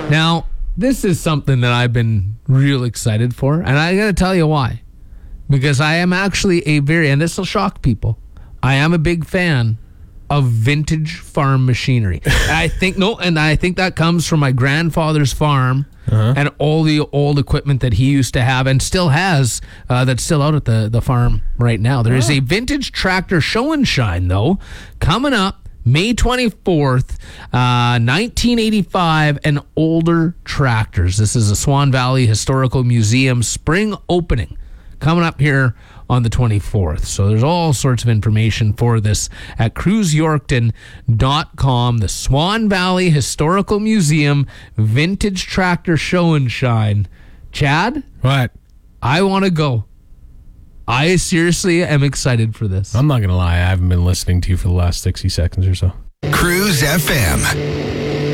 Now, this is something that I've been real excited for, and I got to tell you why. Because I am actually and this will shock people, I am a big fan of vintage farm machinery. I think that comes from my grandfather's farm and all the old equipment that he used to have and still has, that's still out at the farm right now. There is a vintage tractor show and shine, though, coming up May 24th, 1985, and older tractors. This is a Swan Valley Historical Museum spring opening coming up here on the 24th. So there's all sorts of information for this at cruiseyorkton.com. The Swan Valley Historical Museum Vintage Tractor Show and Shine. Chad? What? I want to go. I seriously am excited for this. I'm not going to lie. I haven't been listening to you for the last 60 seconds or so. Cruise FM.